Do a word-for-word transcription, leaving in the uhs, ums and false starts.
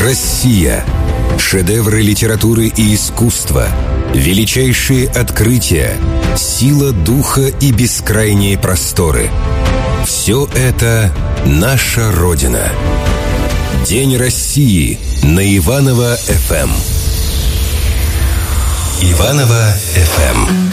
Россия. Шедевры литературы и искусства, величайшие открытия, сила духа и бескрайние просторы. Все это наша Родина. День России на Иваново эф эм. Иваново эф эм.